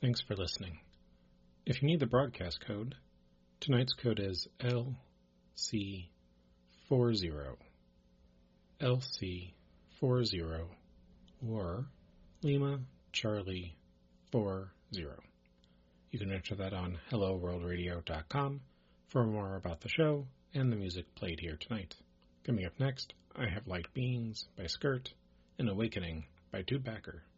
Thanks for listening. If you need the broadcast code, tonight's code is LC40. LC40 or Lima Charlie 40. You can enter that on helloworldradio.com for more about the show and the music played here tonight. Coming up next, I have Light Beings by Skirt and Awakening by Tubacker.